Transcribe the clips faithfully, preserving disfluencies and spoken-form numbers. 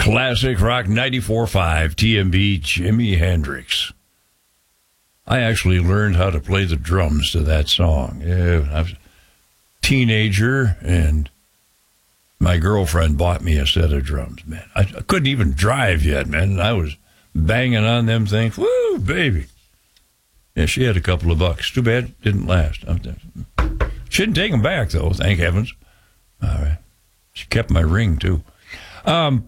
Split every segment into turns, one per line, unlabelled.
Classic Rock ninety-four point five, T M B, Jimi Hendrix. I actually learned how to play the drums to that song. Yeah, I was a teenager, and my girlfriend bought me a set of drums, man. I, I couldn't even drive yet, man. I was banging on them things. Woo, baby. Yeah, she had a couple of bucks. Too bad it didn't last. She didn't take them back, though, thank heavens. All right. She kept my ring, too. Um,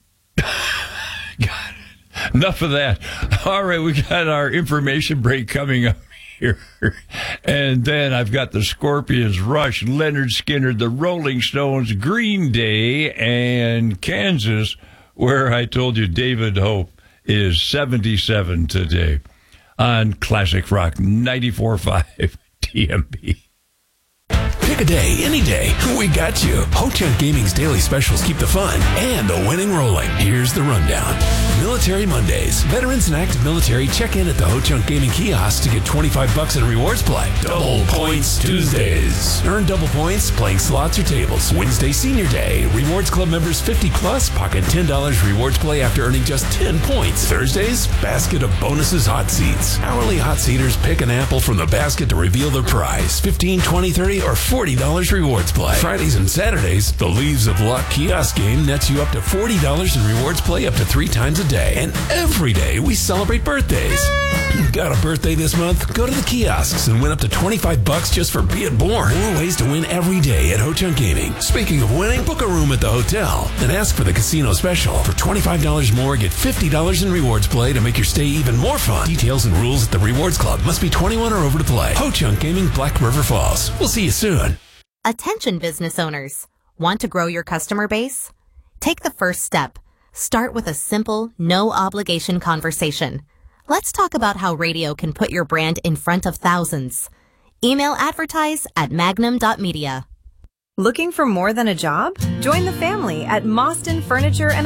God, enough of that. All right, we got our information break coming up here. And then I've got the Scorpions, Rush, Leonard Skinner, the Rolling Stones, Green Day, and Kansas, where I told you David Hope is seventy-seven today on Classic Rock ninety-four point five T M B.
Pick a day, any day. We got you. Ho-Chunk Gaming's daily specials keep the fun and the winning rolling. Here's the rundown. Military Mondays. Veterans and active military check in at the Ho-Chunk Gaming kiosk to get twenty-five bucks in rewards play. Double Points Tuesdays. Earn double points playing slots or tables. Wednesday Senior Day. Rewards Club members fifty plus pocket ten dollars rewards play after earning just ten points. Thursdays, basket of bonuses hot seats. Hourly hot seaters pick an apple from the basket to reveal their prize. fifteen, twenty, thirty, or forty dollars rewards play. Fridays and Saturdays, the Leaves of Luck kiosk game nets you up to forty dollars in rewards play up to three times a day. And every day we celebrate birthdays. Got a birthday this month? Go to the kiosks and win up to twenty-five bucks just for being born. More ways to win every day at Ho-Chunk Gaming. Speaking of winning, book a room at the hotel and ask for the casino special. For twenty-five dollars more, get fifty dollars in rewards play to make your stay even more fun. Details and rules at the Rewards Club. Must be twenty-one or over to play. Ho-Chunk Gaming, Black River Falls. We'll see you soon.
Attention business owners. Want to grow your customer base? Take the first step. Start with a simple, no-obligation conversation. Let's talk about how radio can put your brand in front of thousands. Email advertise at magnum dot media.
Looking for more than a job? Join the family at Mostyn Furniture and